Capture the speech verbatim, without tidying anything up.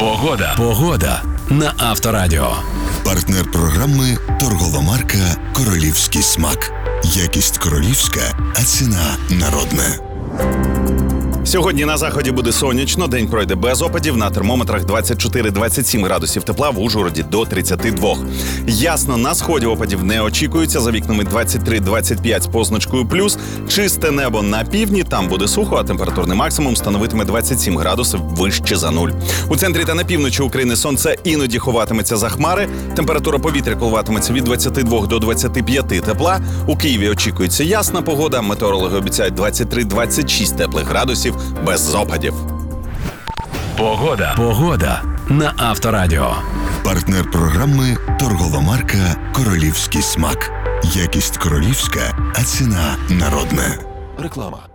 Погода. Погода на Авторадіо. Партнер програми торгова марка «Королівський смак». Якість королівська, а ціна народна. Сьогодні на заході буде сонячно, день пройде без опадів, на термометрах двадцять чотири - двадцять сім градусів тепла, в Ужгороді до тридцяти двох. Ясно, на сході опадів не очікується, за вікнами двадцять три - двадцять п'ять з позначкою плюс. Чисте небо на півдні, там буде сухо, а температурний максимум становитиме двадцять сім градусів вище за нуль. У центрі та на півночі України сонце іноді ховатиметься за хмари, температура повітря коливатиметься від двадцяти двох до двадцяти п'яти тепла. У Києві очікується ясна погода, метеорологи обіцяють двадцять три - двадцять шість теплих градусів без опадів. Погода. Погода на Авторадіо. Партнер програми торгова марка «Королівський смак». Якість королівська, а ціна народна. Реклама.